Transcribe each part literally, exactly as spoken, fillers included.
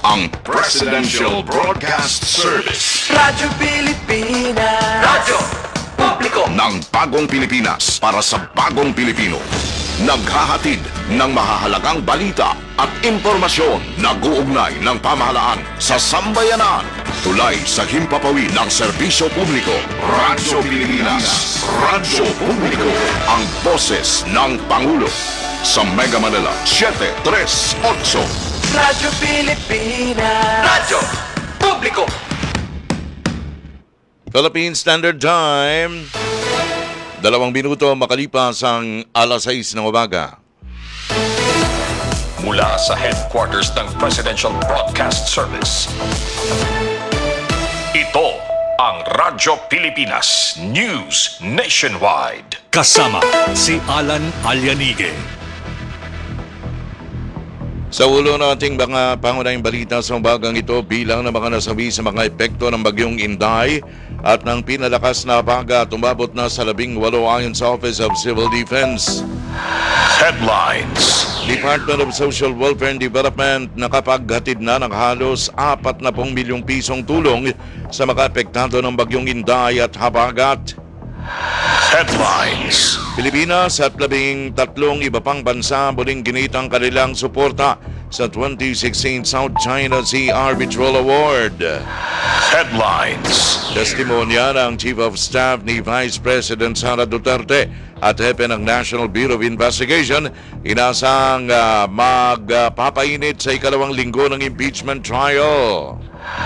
ang Presidential Broadcast Service. Radyo Pilipinas. Radyo Publiko ng bagong Pilipinas para sa bagong Pilipino. Naghahatid ng mahahalagang balita at impormasyon na guugnay ng pamahalaan sa sambayanan. Tulay sa himpapawid ng serbisyo publiko. Radyo Pilipinas. Radyo Publiko. Ang boses ng Pangulo. Sa Mega Manila, seven three eight. Radyo Pilipinas. Radyo Publiko. Philippine Standard Time. Dalawang minuto makalipas ang alas sais ng umaga. Mula sa headquarters ng Presidential Broadcast Service. Ito ang Radyo Pilipinas News Nationwide. Kasama si Alan Alianige. Sa ulo ng ating mga pangunahing balita sa umagang ito, bilang na mga nasawi sa mga epekto ng bagyong Inday at ng pinalakas na baga, tumabot na sa labing walo ayon sa Office of Civil Defense. Headlines. Department of Social Welfare and Development nakapaghatid na ng halos apat na pong milyong pisong tulong sa mga apektado ng bagyong Inday at habagat. Headlines. Pilipinas at labing tatlong iba pang bansa muling ginitang kanilang suporta sa twenty sixteen South China Sea Arbitral Award. Headlines. Testimonya ng Chief of Staff ni Vice President Sara Duterte at hepe ng National Bureau of Investigation, inasang uh, magpapainit sa ikalawang linggo ng impeachment trial.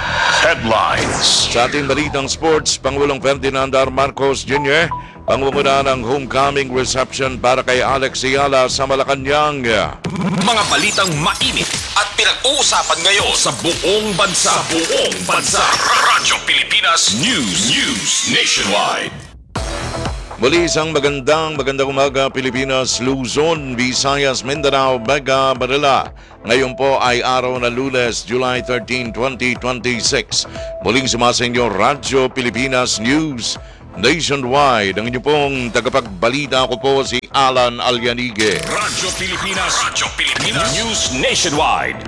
Headlines. Sa ating balitang sports, Pangulong Ferdinand R. Marcos Junior pangunguna ng homecoming reception para kay Alex Ayala sa Malacanang. Mga balitang mainit at pinag-uusapan ngayon sa buong bansa. Sa buong bansa. Radyo Pilipinas News News Nationwide. Muli isang magandang magandang umaga Pilipinas, Luzon, Visayas, Mindanao, Mega Manila. Ngayon po ay araw na Lunes, July thirteenth, twenty twenty-six. Muling sumasa inyo Radyo Pilipinas News Nationwide. Ang inyong pong tagapagbalita ko po si Alan Alianige. Radyo Pilipinas. Radyo Pilipinas News Nationwide.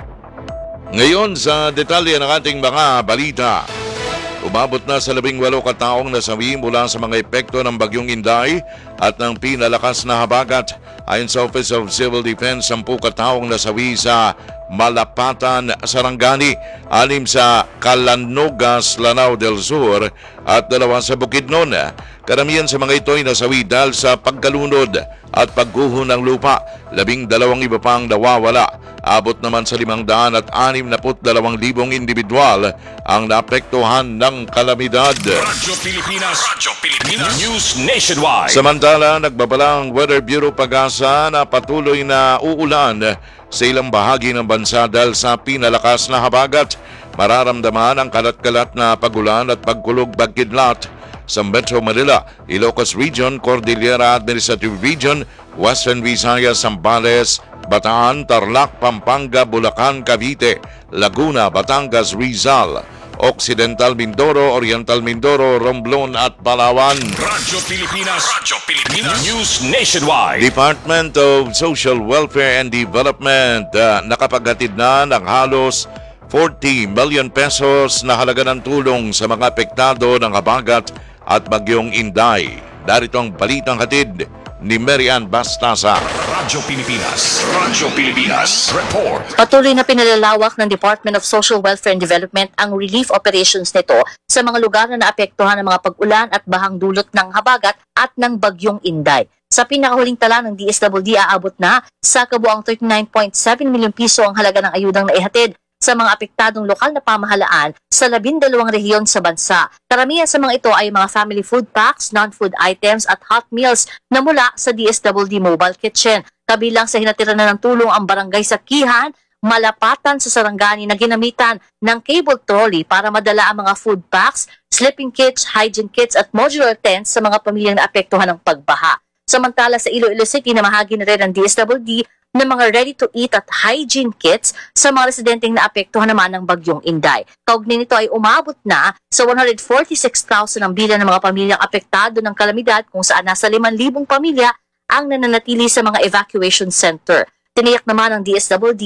Ngayon sa detalye ng ating mga balita. Umabot na sa labing walo kataong nasawi mula sa mga epekto ng bagyong Inday at ng pinalakas na habagat. Ayon sa Office of Civil Defense, sampu kataong nasawi sa Malapatan, Sarangani, anim sa Calanogas, Lanao del Sur at dalawa sa Bukidnon. Karamihan sa mga ito ay nasawi dahil sa pagkalunod at pagguho ng lupa. Labing dalawang iba pang nawawala. Abot naman sa limang daan at anim na put dalawang libong individual ang naapektuhan ng kalamidad. Radyo Pilipinas. Radyo Pilipinas News Nationwide. Samantala, nagbabala ang Weather Bureau Pag-asa na patuloy na uulan sa ilang bahagi ng bansa dahil sa pinalakas na habagat. Mararamdaman ang kalat-kalat na pagulan at pagkulog bagkidlat sa Metro Manila, Ilocos Region, Cordillera Administrative Region, Western Visayas, Zambales, Bataan, Tarlac, Pampanga, Bulacan, Cavite, Laguna, Batangas, Rizal, Occidental Mindoro, Oriental Mindoro, Romblon at Palawan. Radyo Pilipinas. Radyo Pilipinas News Nationwide. Department of Social Welfare and Development uh, nakapaghatid na ng halos forty million pesos na halaga ng tulong sa mga apektado ng habagat at bagyong Inday. Darito ang balitang hatid ni Marian Bastasa. Radyo Pilipinas. Radyo Pilipinas. Report. Patuloy na pinalalawak ng Department of Social Welfare and Development ang relief operations nito sa mga lugar na naapektuhan ng mga pag-ulan at bahang dulot ng habagat at ng bagyong Inday. Sa pinakahuling tala ng D S W D, aabot na sa kabuang thirty-nine point seven milyon piso ang halaga ng ayudang naihatid sa mga apektadong lokal na pamahalaan sa labindalawang rehiyon sa bansa. Karamihan sa mga ito ay mga family food packs, non-food items at hot meals na mula sa D S W D Mobile Kitchen. Kabilang sa hinatira na ng tulong ang barangay Sakihan, Malapatan sa Sarangani na ginamitan ng cable trolley para madala ang mga food packs, sleeping kits, hygiene kits at modular tents sa mga pamilyang naapektuhan ng pagbaha. Samantala sa Iloilo City, namahagi na rin ng D S W D ng mga ready-to-eat at hygiene kits sa mga residenteng naapektuhan naman ng bagyong Inday. Kaugnay nito ay umabot na sa one hundred forty-six thousand ang bilang ng mga pamilyang apektado ng kalamidad kung saan nasa limang libong pamilya ang nananatili sa mga evacuation center. Tiniyak naman ng D S W D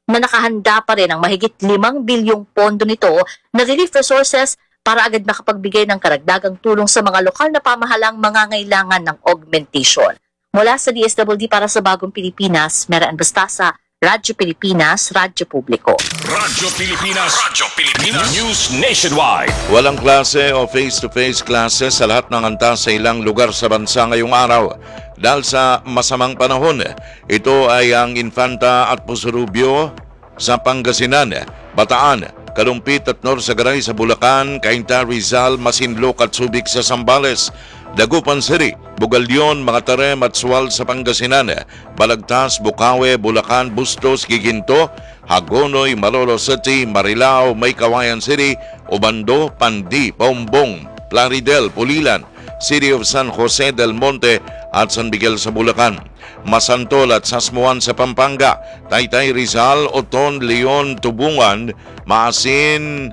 na nakahanda pa rin ang mahigit limang bilyong pondo nito na relief resources para agad makapagbigay ng karagdagang tulong sa mga lokal na pamahalang mangangailangan ng augmentation. Mula sa D S W D para sa Bagong Pilipinas, Mera Bastasa, Radyo Pilipinas, Radyo Publiko. Radyo Pilipinas, Radyo Pilipinas News Nationwide. Walang klase o face-to-face classes sa lahat ng antas sa ilang lugar sa bansa ngayong araw. Dahil sa masamang panahon, ito ay ang Infanta at Pusurubio sa Pangasinan, Bataan, Kalumpit at Norsagaray sa Bulacan, Cainta, Rizal, Masinloc at Subic sa Zambales, Dagupan City, Bugalyon, Mga Tarem at Sual sa Pangasinan, Balagtas, Bukawe, Bulacan, Bustos, Giginto, Hagonoy, Malolo City, Marilao, Maykawayan City, Obando, Pandi, Paumbong, Plaridel, Pulilan, City of San Jose del Monte at San Miguel sa Bulacan, Masantol at Sasmuan sa Pampanga, Taytay, Rizal, Oton, Leon, Tubungan, Maasin,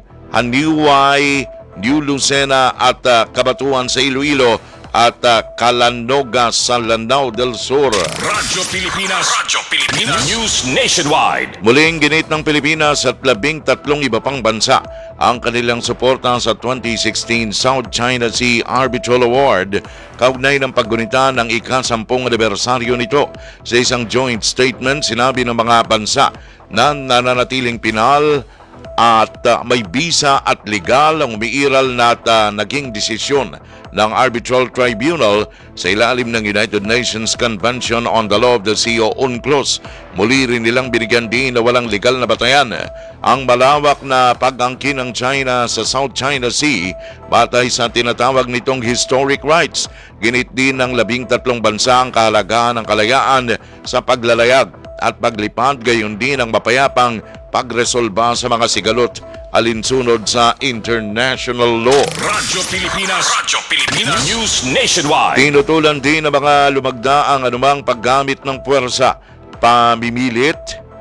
Haniway, New Lucena at uh, Kabatuan sa Iloilo at uh, Calanoga sa Lanao del Sur. Radyo Pilipinas, Radyo Pilipinas News Nationwide. Muling ginit ng Pilipinas at labing tatlong iba pang bansa ang kanilang suporta sa twenty sixteen South China Sea Arbitral Award kaugnay ng paggunita ng ikasampung anibersaryo nito. Sa isang joint statement, sinabi ng mga bansa na nananatiling pinal at uh, may bisa at legal ang umiiral na uh, naging desisyon ng Arbitral Tribunal sa ilalim ng United Nations Convention on the Law of the Sea o UNCLOS. Muli rin nilang binigyan din na walang legal na batayan ang malawak na pag-angkin ng China sa South China Sea batay sa tinatawag nitong historic rights. Ginit din ng labing tatlong bansa ang kahalagahan ng kalayaan sa paglalayag at paglipad, gayon din ang mapayapang pagresolba sa mga sigalot alinsunod sa international law. Radyo Pilipinas, Radyo Pilipinas News Nationwide. Tinutulan din ng mga lumagda ang anumang paggamit ng puwersa, pamimilit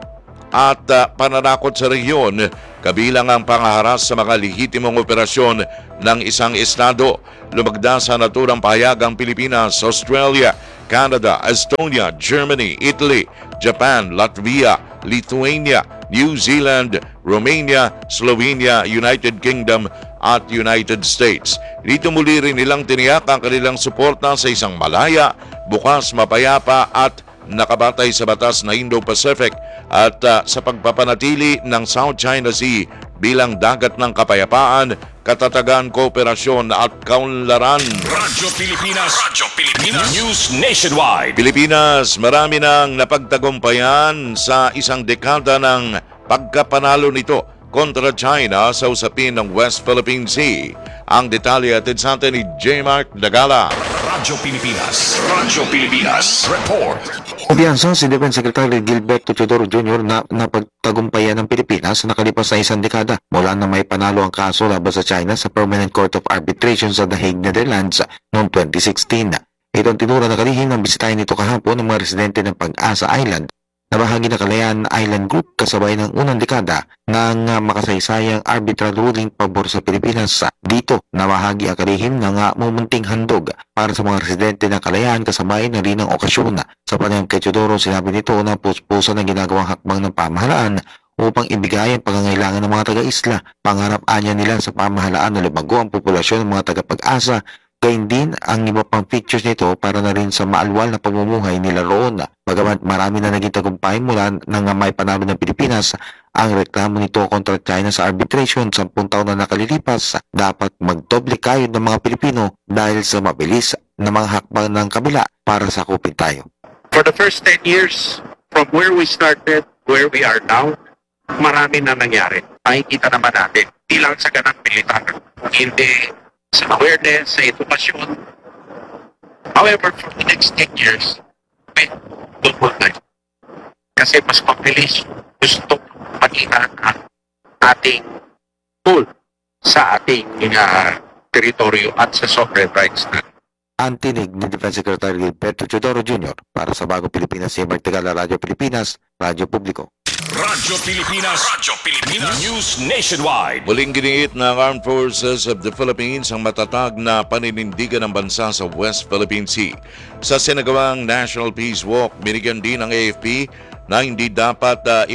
at uh, pananakot sa rehiyon, kabilang ang pangaharas sa mga lehitimong operasyon ng isang estado. Lumagda sa naturang pahayag ang Pilipinas, Australia, Canada, Estonia, Germany, Italy, Japan, Latvia, Lithuania, New Zealand, Romania, Slovenia, United Kingdom at United States. Dito muli rin nilang tiniyak ang kanilang suporta sa isang malaya, bukas, mapayapa at nakabatay sa batas na Indo-Pacific at uh, sa pagpapanatili ng South China Sea bilang dagat ng kapayapaan, katatagan, kooperasyon at kaunlaran. Radyo Pilipinas, Radyo Pilipinas News Nationwide. Pilipinas, marami nang napagtagumpayan sa isang dekada ng pagkapanalo nito kontra China sa usapin ng West Philippine Sea. Ang detalye atid sa atin ni J. Mark Dagala. Radyo Pilipinas, Radyo Pilipinas Report. Kumpiyansa si Defense Secretary Gilberto Teodoro Junior na napagtagumpayan ng Pilipinas sa nakalipas na isang dekada mula na may panalo ang kaso laban sa China sa Permanent Court of Arbitration sa The Hague, Netherlands noong twenty sixteen. Ito ang tinura na kalihim ng bisitahin nito kahapon ng mga residente ng Pag-asa Island na bahagi ng Kalayaan Island Group kasabay ng unang dekada ng uh, makasaysayang arbitral ruling pabor sa Pilipinas. Dito, nabahagi ang kalihim ng uh, mumunting handog para sa mga residente ng Kalayaan kasabay na rin ang okasyon. Sa panayam kay Teodoro, sinabi nito na puspusan ng ginagawang hakbang ng pamahalaan upang ibigay ang pangangailangan ng mga taga-isla. Pangarap anya nila sa pamahalaan na lumago ang populasyon ng mga taga-Pag-asa. Gayun din ang iba pang features nito para na rin sa maalwal na pamumuhay nila roon. Bagamat marami na naging tagumpay mula nang may panalo ng Pilipinas, ang reklamo nito kontra China sa arbitration sampung taon na nakalilipas, dapat magdoble kayod ng mga Pilipino dahil sa mabilis na mga hakbang ng kabila para sakupin tayo. For the first ten years, from where we started, where we are now, marami na nangyari. Makikita naman natin, di lang sa ganang militar, hindi sa awareness, sa edukasyon. However, for the next ten years, may tungkol na. Kasi mas mabilis gusto makita ang ating tool sa ating uh, teritoryo at sa sovereign rights na. Ang tinig ni Defense Secretary Gilberto Teodoro Junior para sa Bagong Pilipinas, si Martigala, Radyo Pilipinas, Radyo Publiko. Radyo Pilipinas, Radyo Pilipinas News Nationwide. Muling giniit ng Armed Forces of the Philippines ang matatag na paninindigan ng bansa sa West Philippine Sea. Sa sinagawang National Peace Walk, binigyan din ng A F P na hindi dapat uh,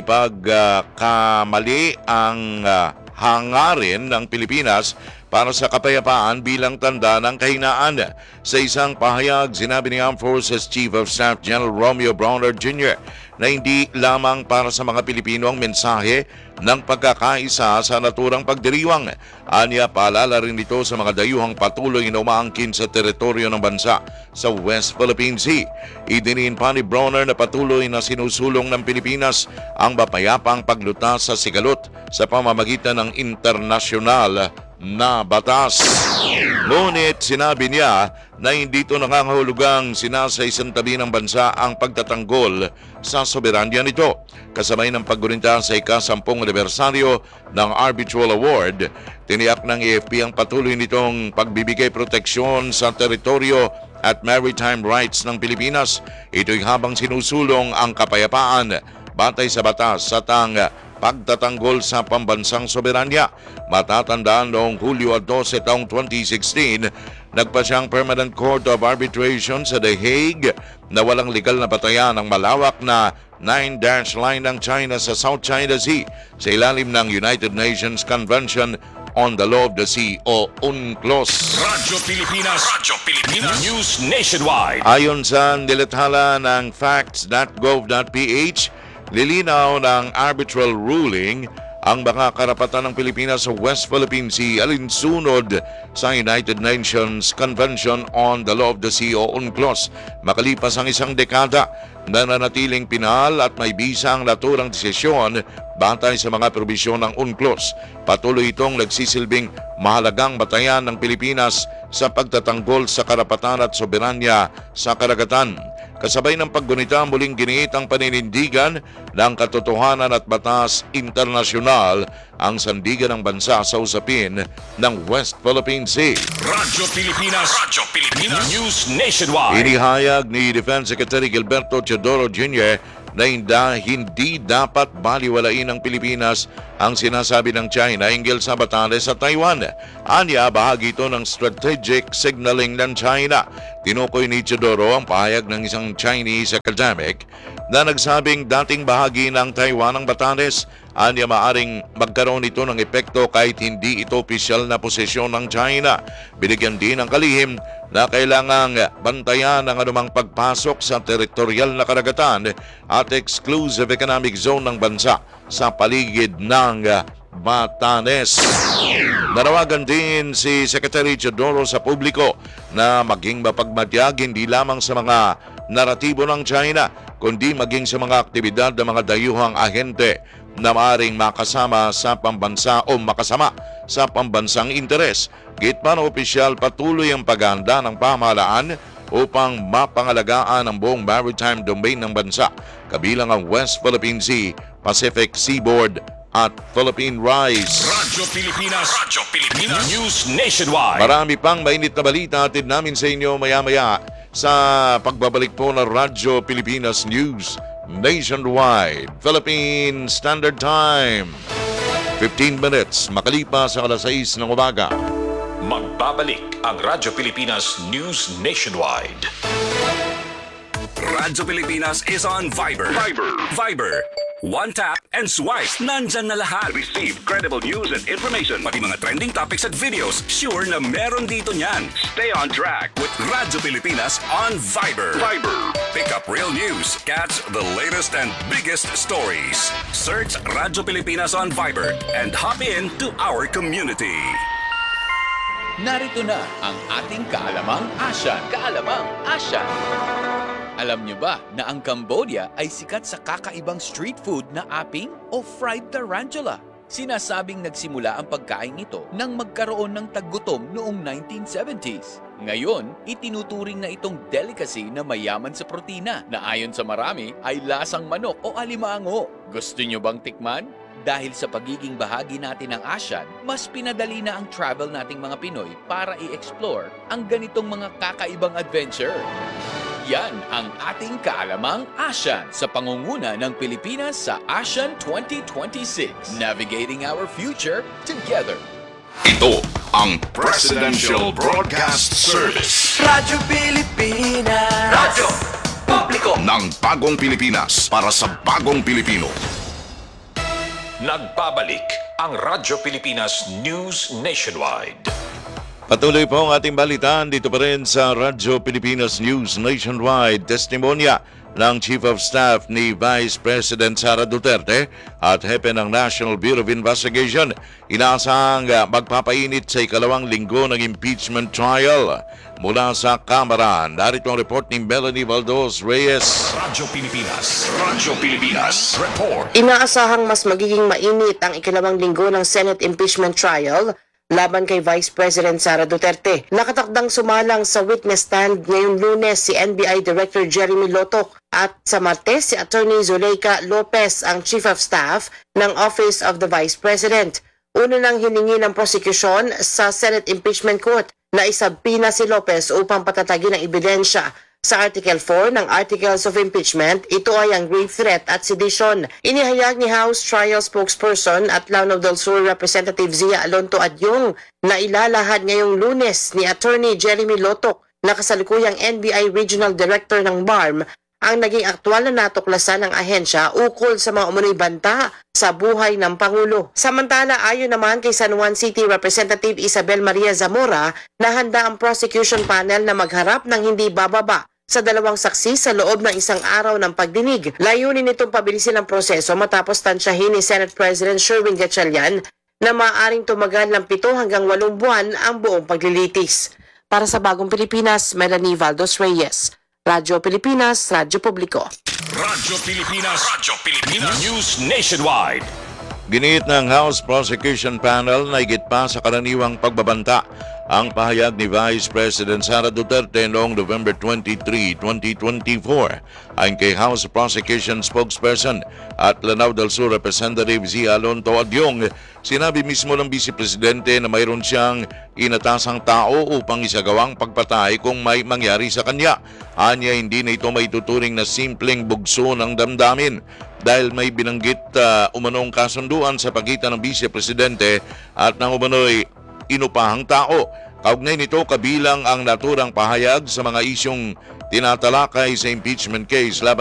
ipagkamali ang uh, hangarin ng Pilipinas para sa kapayapaan bilang tanda ng kahinaan. Sa isang pahayag, sinabi ni Armed Forces Chief of Staff General Romeo Brawner Junior na hindi lamang para sa mga Pilipino ang mensahe ng pagkakaisa sa naturang pagdiriwang. Anya, paalala rin ito sa mga dayuhang patuloy na umaangkin sa teritoryo ng bansa sa West Philippine Sea. Idiniin pa ni Brawner na patuloy na sinusulong ng Pilipinas ang mapayapang paglutas sa sigalot sa pamamagitan ng internasyonal na batas. Ngunit sinabi niya na hindi ito nangangahulugang sinasaisantabi ng bansa ang pagtatanggol sa soberanya nito. Kasabay ng paggunita sa ikasampung anibersaryo ng Arbitral Award, tiniyak ng A F P ang patuloy nitong pagbibigay proteksyon sa teritoryo at maritime rights ng Pilipinas. Ito'y habang sinusulong ang kapayapaan batay sa batas at ang pagtatanggol sa pambansang soberanya. Matatandaan noong Hulyo twelve taong twenty sixteen, nagpa siyang Permanent Court of Arbitration sa The Hague na walang legal na batayan ng malawak na nine-dash line ng China sa South China Sea sa ilalim ng United Nations Convention on the Law of the Sea o UNCLOS. Radyo Pilipinas, Radyo Pilipinas, News Nationwide. Ayon sa nilathala ng facts dot gov dot p h, lilinaw ng arbitral ruling ang mga karapatan ng Pilipinas sa West Philippine Sea alinsunod sa United Nations Convention on the Law of the Sea o UNCLOS. Makalipas ang isang dekada, nananatiling pinal at may bisa ang naturang desisyon batay sa mga probisyon ng UNCLOS. Patuloy itong nagsisilbing mahalagang batayan ng Pilipinas sa pagtatanggol sa karapatan at soberanya sa karagatan. Kasabay ng paggunita, muling giniit ang paninindigan ng katotohanan at batas internasyonal ang sandigan ng bansa sa usapin ng West Philippine Sea. Radyo Pilipinas, Radyo Pilipinas, News Nationwide. Inihayag ni Defense Secretary Gilberto Teodoro Junior na hindi dapat baliwalain ng Pilipinas ang sinasabi ng China hinggil sa Batanes sa Taiwan. Anya, bahagi ito ng strategic signaling ng China. Tinukoy ni Teodoro ang pahayag ng isang Chinese academic na nagsabing dating bahagi ng Taiwan ang Batanes. Anya, maaring magkaroon ito ng epekto kahit hindi ito opisyal na posisyon ng China. Binigyan din ng kalihim na kailangang bantayan ang anumang pagpasok sa teritorial na karagatan at exclusive economic zone ng bansa sa paligid ng Batanes. Nanawagan din si Secretary Teodoro sa publiko na maging mapagmatyag hindi lamang sa mga naratibo ng China, kundi maging sa mga aktibidad ng mga dayuhang ahente na maaaring makasama sa pambansa o makasama sa pambansang interes. Gitman ng opisyal, patuloy ang paghahanda ng pamahalaan upang mapangalagaan ang buong maritime domain ng bansa, kabilang ang West Philippine Sea, Pacific Seaboard at Philippine Rise. Radyo Pilipinas, Radyo Pilipinas, News Nationwide. Marami pang mainit na balita atid namin sa inyo maya-maya sa pagbabalik po ng Radyo Pilipinas News Nationwide. Philippine Standard Time, fifteen minutes makalipas sa alas sais ng umaga. Magbabalik ang Radyo Pilipinas News Nationwide. Radyo Pilipinas is on Viber. Viber. Viber. One tap and swipe. Nandyan na lahat. Receive credible news and information. Pati mga trending topics at videos. Sure na meron dito niyan. Stay on track with Radyo Pilipinas on Viber. Viber. Pick up real news. Catch the latest and biggest stories. Search Radyo Pilipinas on Viber and hop in to our community. Narito na ang ating kaalamang Asyan. Kaalamang Asyan. Alam niyo ba na ang Cambodia ay sikat sa kakaibang street food na aping o fried tarantula? Sinasabing nagsimula ang pagkain ito nang magkaroon ng taggutom noong nineteen seventies. Ngayon, itinuturing na itong delicacy na mayaman sa protina na ayon sa marami ay lasang manok o alimango. Gusto niyo bang tikman? Dahil sa pagiging bahagi natin ng ASEAN, mas pinadali na ang travel nating mga Pinoy para i-explore ang ganitong mga kakaibang adventure. Yan ang ating kaalamang ASEAN sa pangunguna ng Pilipinas sa ASEAN twenty twenty-six. Navigating our future together. Ito ang Presidential Broadcast Service. Radyo Pilipinas. Radyo Publiko. Publiko. ng bagong Pilipinas para sa bagong Pilipino. Nagbabalik ang Radyo Pilipinas News Nationwide. Patuloy po ang ating balitaan dito pa rin sa Radyo Pilipinas News Nationwide. Testimonya ng Chief of Staff ni Vice President Sara Duterte at hepe ng National Bureau of Investigation. Inaasahang uh, magpapainit sa ikalawang linggo ng impeachment trial. Mula sa Kamara, narito ang report ni Melanie Valdos Reyes. Radyo Pilipinas. Radyo Pilipinas. Report. Inaasahang mas magiging mainit ang ikalawang linggo ng Senate impeachment trial laban kay Vice President Sara Duterte. Nakatakdang sumalang sa witness stand ngayong Lunes si N B I Director Jeremy Lotok at sa Martes si Attorney Zuleika Lopez ang Chief of Staff ng Office of the Vice President. Una nang hiningi ng prosecution sa Senate Impeachment Court na isabpina si Lopez upang patatagin ang ebidensya. Sa Article four ng Articles of Impeachment, ito ay ang grave threat at sedition. Inihayag ni House Trial Spokesperson at Lanao del Sur Representative Zia Alonto Adyong na ilalahad ngayong Lunes ni Attorney Jeremy Lotok na kasalukuyang N B I Regional Director ng B A R M ang naging aktwal na natuklasan ng ahensya ukol sa mga umunoy banta sa buhay ng Pangulo. Samantala, ayon naman kay San Juan City Representative Isabel Maria Zamora na handa ang prosecution panel na magharap ng hindi bababa sa dalawang saksi sa loob ng isang araw ng pagdinig. Layunin nitong pabilisin ang proseso matapos tansyahin ni Senate President Sherwin Gatchalian na maaaring tumagal ng pito hanggang walong buwan ang buong paglilitis. Para sa Bagong Pilipinas, Melanie Valdos Reyes. Radyo Pilipinas, Radyo Publiko. Radyo Pilipinas. Radyo Pilipinas News Nationwide. Giniit ng House Prosecution Panel na higit pa sa karaniwang pagbabanta ang pahayag ni Vice President Sara Duterte noong November twenty-third, twenty twenty-four. Ayon kay House Prosecution Spokesperson at Lanao del Sur Representative Zia Alonto Adyong, sinabi mismo ng Vice Presidente na mayroon siyang inatasang tao upang isagawang pagpatay kung may mangyari sa kanya. Anya, hindi na ito may tuturing na simpleng bugso ng damdamin dahil may binanggit uh, umanong kasunduan sa pagitan ng Vice Presidente at ng umano'y inupahang tao. Kaugnay nito kabilang ang naturang pahayag sa mga isyong tinatalakay sa impeachment case laban